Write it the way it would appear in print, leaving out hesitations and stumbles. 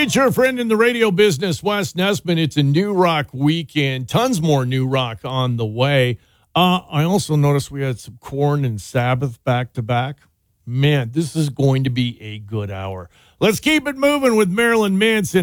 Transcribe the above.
It's your friend in the radio business, Wes Nesman. It's a New Rock weekend. Tons more New Rock on the way. I also noticed we had some Korn and Sabbath back-to-back. Man, this is going to be a good hour. Let's keep it moving with Marilyn Manson.